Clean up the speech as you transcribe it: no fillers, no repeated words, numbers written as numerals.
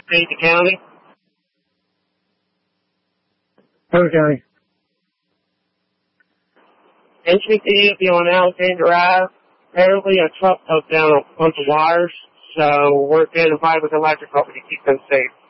state, the county? Porter County. HPD on Alexander Drive. Apparently a truck took down a bunch of wires, so we're getting by with the electric company to keep them safe.